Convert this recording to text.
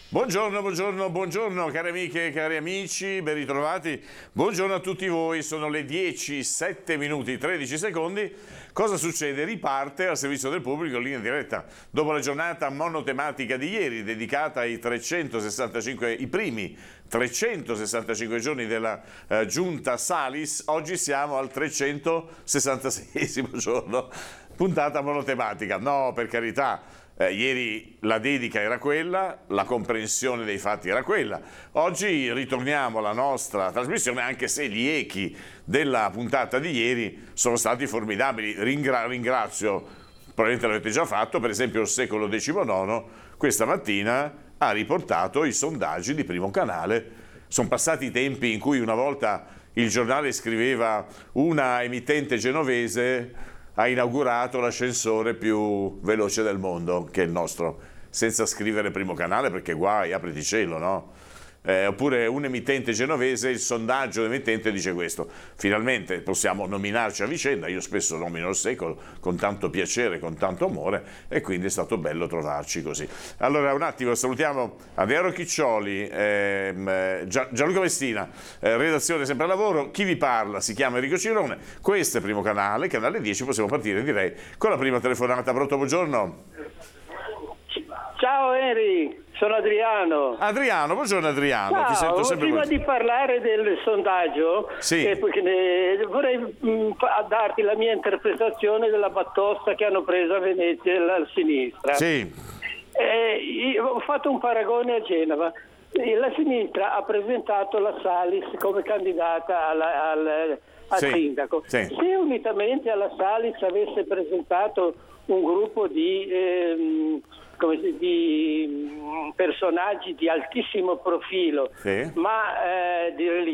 Buongiorno cari amiche e cari amici, ben ritrovati. Buongiorno a tutti voi, sono le 10, 7 minuti, 13 secondi. Cosa succede? Riparte al servizio del pubblico in linea diretta. Dopo la giornata monotematica di ieri, dedicata ai i primi 365 giorni della giunta Salis, oggi siamo al 366esimo giorno. Puntata monotematica. No, per carità. Ieri la dedica era quella, la comprensione dei fatti era quella. Oggi ritorniamo alla nostra trasmissione, anche se gli echi della puntata di ieri sono stati formidabili. Ringrazio, probabilmente l'avete già fatto, per esempio il Secolo XIX questa mattina ha riportato i sondaggi di Primo Canale. Sono passati i tempi in cui una volta il giornale scriveva una emittente genovese ha inaugurato l'ascensore più veloce del mondo, che è il nostro, senza scrivere Primo Canale, perché guai, apriti cielo, no? Oppure un emittente genovese, il sondaggio dell'emittente dice questo. Finalmente possiamo nominarci a vicenda, io spesso nomino il Secolo con tanto piacere, con tanto amore, e quindi è stato bello trovarci così. Allora un attimo, salutiamo Andrea Rocchiccioli, Gianluca Messina, redazione Sempre al Lavoro. Chi vi parla si chiama Enrico Cirone, questo è Primo Canale, canale 10, possiamo partire direi con la prima telefonata. Pronto, buongiorno. Ciao Henry, sono Adriano. Buongiorno Adriano. Ciao, Ti sento sempre prima di parlare del sondaggio, sì. Vorrei darti la mia interpretazione della batosta che hanno preso a Venezia a sinistra. Sì. Io ho fatto un paragone a Genova. La sinistra ha presentato la Salis come candidata al sindaco. Sì. Se unitamente alla Salis avesse presentato un gruppo di personaggi di altissimo profilo, sì, ma di